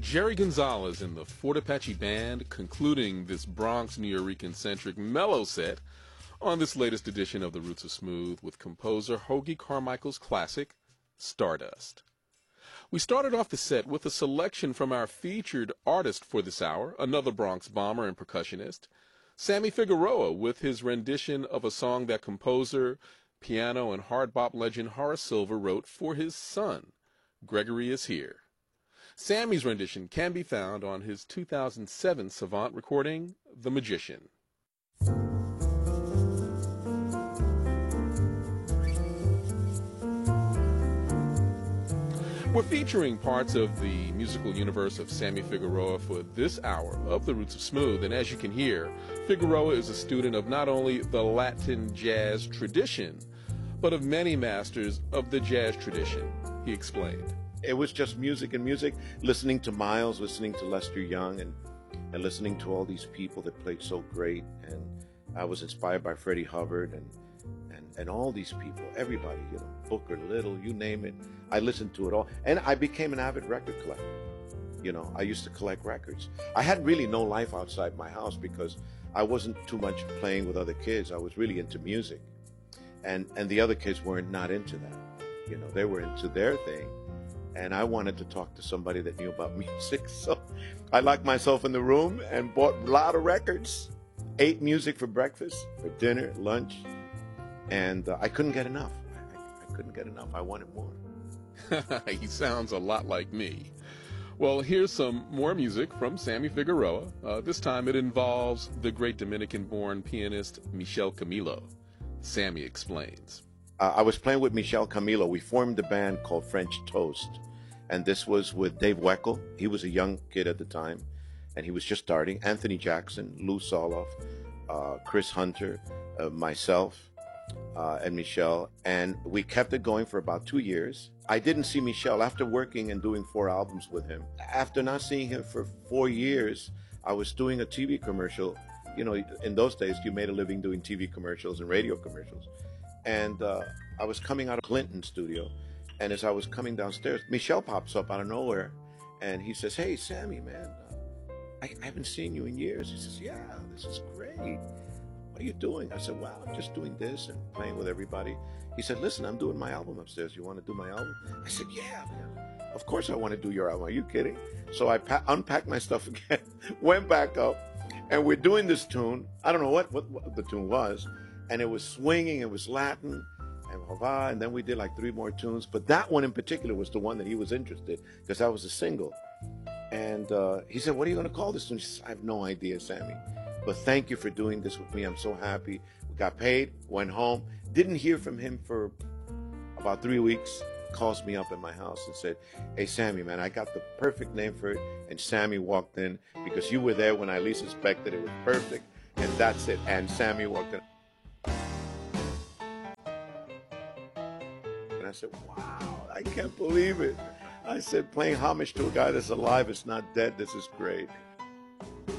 Jerry Gonzalez and the Fort Apache Band concluding this Bronx Nuyorican-centric mellow set on this latest edition of The Roots of Smooth with composer Hoagy Carmichael's classic, Stardust. We started off the set with a selection from our featured artist for this hour, another Bronx bomber and percussionist, Sammy Figueroa, with his rendition of a song that composer, piano, and hard bop legend Horace Silver wrote for his son, Gregory Is Here. Sammy's rendition can be found on his 2007 Savant recording, The Magician. We're featuring parts of the musical universe of Sammy Figueroa for this hour of The Roots of Smooth, and as you can hear, Figueroa is a student of not only the Latin jazz tradition, but of many masters of the jazz tradition, he explained. It was just music and music, listening to Miles, listening to Lester Young, and listening to all these people that played so great, and I was inspired by Freddie Hubbard and all these people, everybody, you know, Booker Little, you name it. I listened to it all, and I became an avid record collector. You know, I used to collect records. I had really no life outside my house because I wasn't too much playing with other kids. I was really into music, and the other kids weren't not into that. You know, they were into their thing, and I wanted to talk to somebody that knew about music. So I locked myself in the room and bought a lot of records, ate music for breakfast, for dinner, lunch, and I couldn't get enough. I couldn't get enough. I wanted more. He sounds a lot like me. Well, here's some more music from Sammy Figueroa. This time it involves the great Dominican-born pianist Michel Camilo. Sammy explains. I was playing with Michel Camilo. We formed a band called French Toast, and this was with Dave Weckl. He was a young kid at the time, and he was just starting. Anthony Jackson, Lou Soloff, Chris Hunter, myself, and Michel, and we kept it going for about 2 years. I didn't see Michel after working and doing 4 albums with him. After not seeing him for 4 years, I was doing a TV commercial. You know, in those days, you made a living doing TV commercials and radio commercials. And I was coming out of Clinton's studio, and as I was coming downstairs, Michel pops up out of nowhere, and he says, "Hey, Sammy, man, I haven't seen you in years." He says, "Yeah, this is great. What are you doing?" I said, "Well, I'm just doing this and playing with everybody." He said, "Listen, I'm doing my album upstairs. You want to do my album?" I said, "Yeah, man. Of course I want to do your album. Are you kidding?" So I unpacked my stuff again, went back up, and we're doing this tune. I don't know what the tune was, and it was swinging. It was Latin, and then we did like 3 more tunes. But that one in particular was the one that he was interested because that was a single. And he said, "What are you going to call this tune?" She said, "I have no idea, Sammy. But thank you for doing this with me. I'm so happy." We got paid, went home, didn't hear from him for about 3 weeks, calls me up at my house and said, "Hey, Sammy, man, I got the perfect name for it." And Sammy walked in because you were there when I least suspected it was perfect. And that's it. And Sammy walked in. And I said, "Wow, I can't believe it." I said, playing homage to a guy that's alive, it's not dead. This is great.